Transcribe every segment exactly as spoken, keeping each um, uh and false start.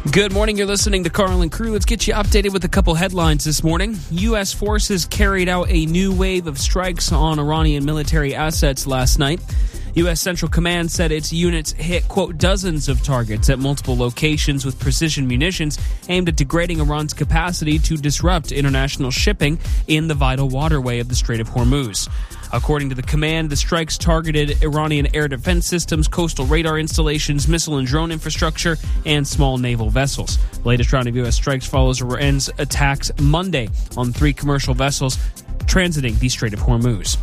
Good morning. You're listening to Carl and Crew. Let's get you updated with a couple headlines this morning. U S forces carried out a new wave of strikes on Iranian military assets last night. U S Central Command said its units hit, quote, dozens of targets at multiple locations with precision munitions aimed at degrading Iran's capacity to disrupt international shipping in the vital waterway of the Strait of Hormuz. According to the command, the strikes targeted Iranian air defense systems, coastal radar installations, missile and drone infrastructure, and small naval vessels. The latest round of U S strikes follows Iran's attacks Monday on three commercial vessels transiting the Strait of Hormuz.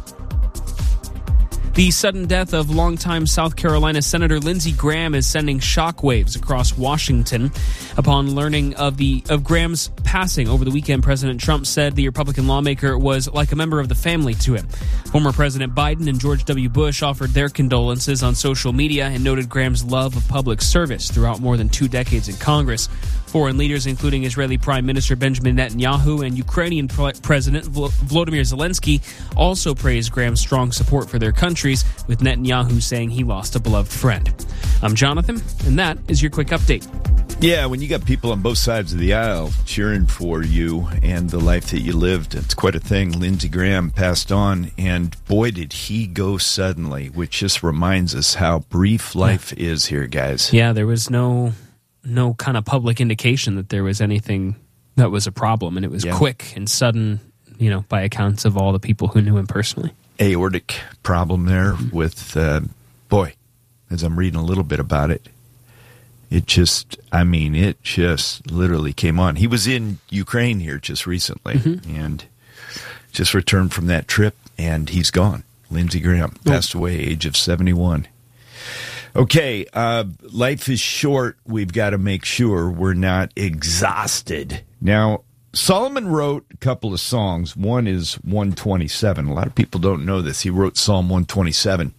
The sudden death of longtime South Carolina Senator Lindsey Graham is sending shockwaves across Washington. Upon learning of the of Graham's passing over the weekend, President Trump said the Republican lawmaker was like a member of the family to him. Former President Biden and George W. Bush offered their condolences on social media and noted Graham's love of public service throughout more than two decades in Congress. Foreign leaders, including Israeli Prime Minister Benjamin Netanyahu and Ukrainian President Volodymyr Zelensky, also praised Graham's strong support for their countries, with Netanyahu saying he lost a beloved friend. I'm Jonathan, and that is your quick update. Yeah, when you got people on both sides of the aisle cheering for you and the life that you lived, it's quite a thing. Lindsey Graham passed on, and boy, did he go suddenly, which just reminds us how brief life yeah. is here, guys. Yeah, there was no... no kind of public indication that there was anything that was a problem, and it was yeah. quick and sudden, you know, by accounts of all the people who knew him personally. Aortic problem there mm-hmm. with, uh, boy, as I'm reading a little bit about it, it just, I mean, it just literally came on. He was in Ukraine here just recently mm-hmm. and just returned from that trip, and he's gone. Lindsey Graham passed oh. away, age of seventy-one. Okay, uh, life is short. We've got to make sure we're not exhausted. Now, Solomon wrote a couple of songs. One is one twenty-seven. A lot of people don't know this. He wrote Psalm one twenty-seven.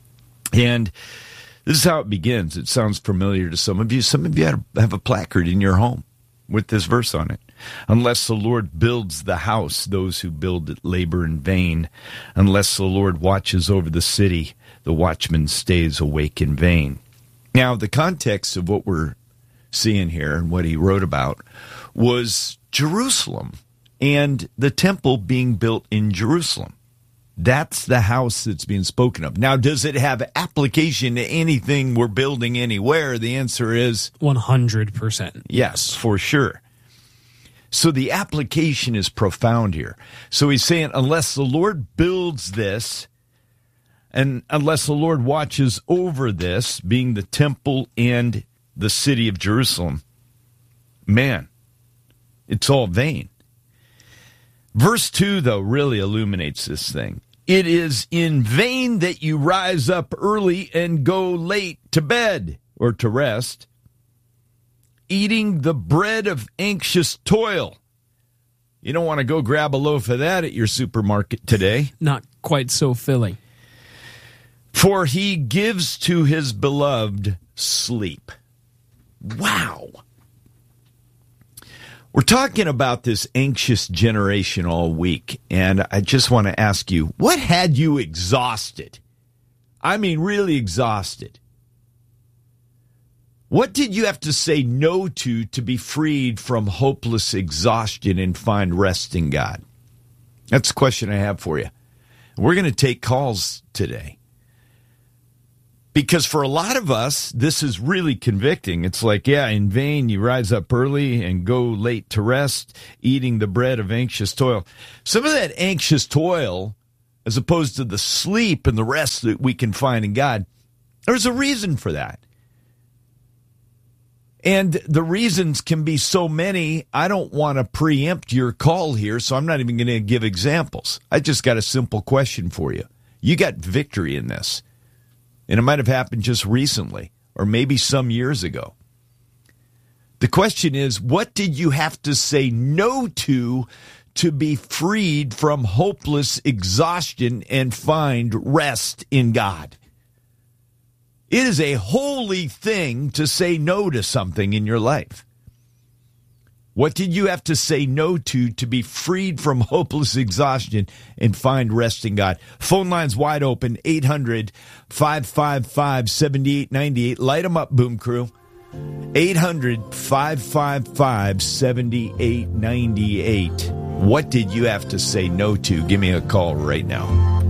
And this is how it begins. It sounds familiar to some of you. Some of you have a placard in your home with this verse on it. Unless the Lord builds the house, those who build it labor in vain. Unless the Lord watches over the city, the watchman stays awake in vain. Now, the context of what we're seeing here and what he wrote about was Jerusalem and the temple being built in Jerusalem. That's the house that's being spoken of. Now, does it have application to anything we're building anywhere? The answer is one hundred percent. Yes, for sure. So the application is profound here. So he's saying, unless the Lord builds this, and unless the Lord watches over this, being the temple and the city of Jerusalem, man, it's all vain. Verse two, though, really illuminates this thing. It is in vain that you rise up early and go late to bed or to rest, eating the bread of anxious toil. You don't want to go grab a loaf of that at your supermarket today. Not quite so filling. For he gives to his beloved sleep. Wow. We're talking about this anxious generation all week, and I just want to ask you, what had you exhausted? I mean, really exhausted. What did you have to say no to to be freed from hopeless exhaustion and find rest in God? That's the question I have for you. We're going to take calls today. Because for a lot of us, this is really convicting. It's like, yeah, in vain you rise up early and go late to rest, eating the bread of anxious toil. Some of that anxious toil, as opposed to the sleep and the rest that we can find in God, there's a reason for that. And the reasons can be so many, I don't want to preempt your call here, so I'm not even going to give examples. I just got a simple question for you. You got victory in this. And it might have happened just recently, or maybe some years ago. The question is, what did you have to say no to to be freed from hopeless exhaustion and find rest in God? It is a holy thing to say no to something in your life. What did you have to say no to to be freed from hopeless exhaustion and find rest in God? Phone lines wide open, eight hundred, five five five, seven eight nine eight. Light them up, Boom Crew. eight hundred, five five five, seven eight nine eight. What did you have to say no to? Give me a call right now.